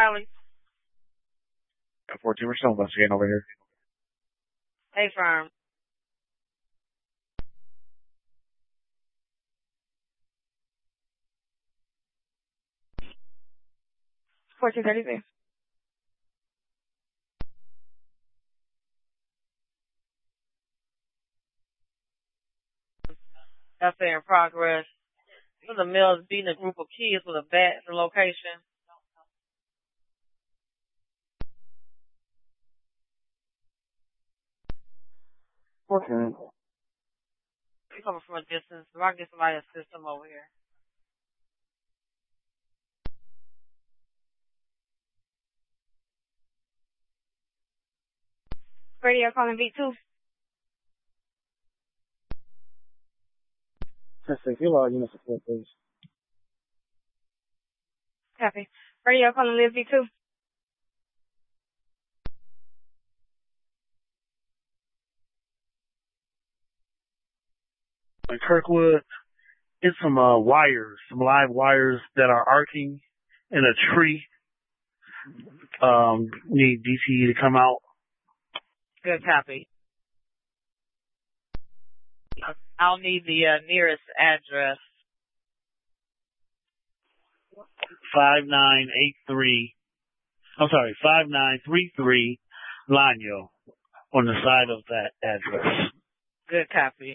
Riley. 14, we're still investigating over here. Hey, firm. $14.33. Essay in progress. The male is beating a group of kids with a bat at the location. Okay. He's coming from a distance. If I can get somebody to assist him over here. Radio calling V2. Testing, field log unit support, please. Copy. Radio calling Live V2. In Kirkwood, it's some wires, some live wires that are arcing in a tree. Need DCE to come out. Good copy. I'll need the nearest address. 5983. I'm sorry, 5933 Lanyo on the side of that address. Good copy.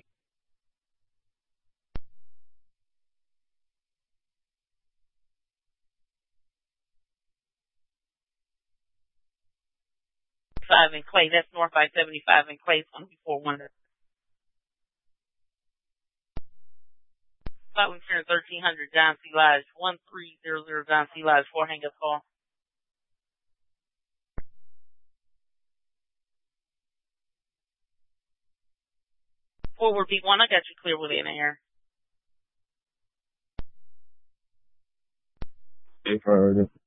Five in Clay. That's North I-75 in Clay. 141. Flight 1300 John C. Lodge. 1300 John C. Lodge. 4 hang-up call. Forward beat 1. I got you clear with in air. Affirmative.